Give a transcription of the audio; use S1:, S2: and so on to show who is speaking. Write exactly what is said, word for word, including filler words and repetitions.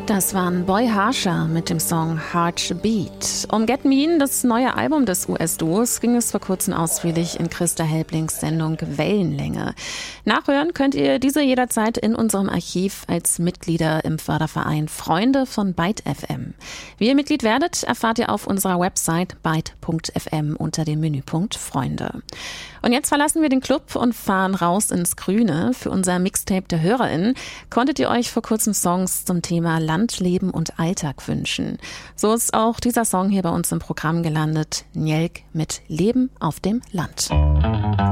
S1: Das waren Boy Harsher mit dem Song Heartbeat. Um Get Mean, das neue Album des U S-Duos, ging es vor kurzem ausführlich in Christa Helblings Sendung Wellenlänge. Nachhören könnt ihr diese jederzeit in unserem Archiv als Mitglieder im Förderverein Freunde von Byte F M. Wie ihr Mitglied werdet, erfahrt ihr auf unserer Website byte punkt f m unter dem Menüpunkt Freunde. Und jetzt verlassen wir den Club und fahren raus ins Grüne. Für unser Mixtape der HörerInnen konntet ihr euch vor kurzem Songs zum Thema Land, Leben und Alltag wünschen. So ist auch dieser Song hier bei uns im Programm gelandet. Njelk mit Leben auf dem Land.